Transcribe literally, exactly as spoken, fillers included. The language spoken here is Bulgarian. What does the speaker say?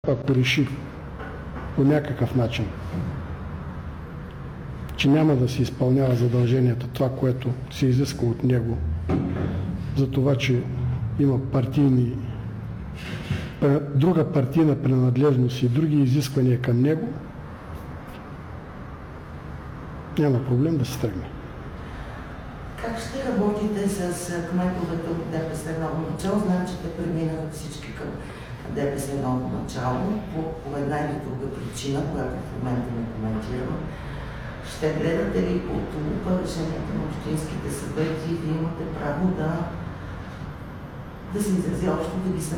Ако реши по някакъв начин, че няма да се изпълнява задълженията, това, което се изисква от него, за това, че има партийни, друга партийна принадлежност и други изисквания към него, няма проблем да се тръгне. Как ще работите с кметовете от ДПС ново начало? Знам, че те преминаха всички към ДПС ново начало по, по една или друга причина, която в момента не коментирам. Ще гледате ли по лупа решението на общинските съвети и вие имате право да, да се изрази общо, да ги